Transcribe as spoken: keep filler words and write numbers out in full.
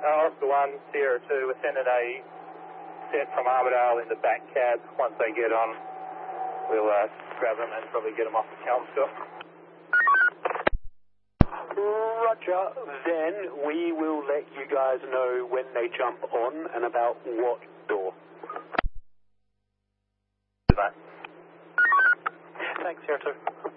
Uh, Oscar one, Sierra two, we're sending a set from Armidale in the back cab. Once they get on, we'll uh, grab them and probably get them off the Chelmsford. Roger, then we will let you guys know when they jump on and about what door. Bye. Thanks, Sierra two.